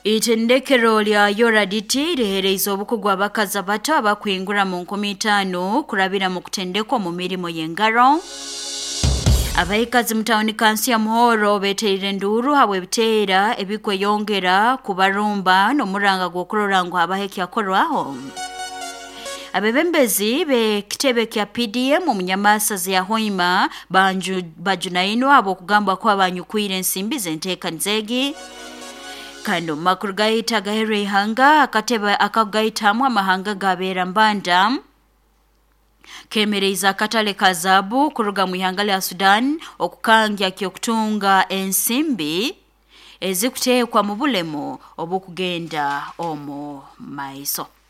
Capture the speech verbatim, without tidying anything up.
Itendekero lya Yoraditi lihereiza obukugu abakazi abato abakwingura mu nkumi itaano kurabira mu kutendekwa mu mirimo y'engalo. Abaikazi mu tawuni kansi ya Muhoro beteire nduru habwe biteera ebikweyongera ku barumba n'omuranga gw'okurorangwa abaheki akorwaho. Abebembezi be kitebe kya P D M mu Munyamasazi ya Hoima banju bajunaino abo kugamba kwa banyukwire ensimbi z'enteeka nzegi. Kando makuru gaita gahere hanga akateba akagaitamu amahanga gabera mbanda. Kemereza akatale kazabu kuruga mu ihanga lya Sudan okukangya kyokutunga ensimbi ezikuteekwa mu bulemo obukugenda omo maiso.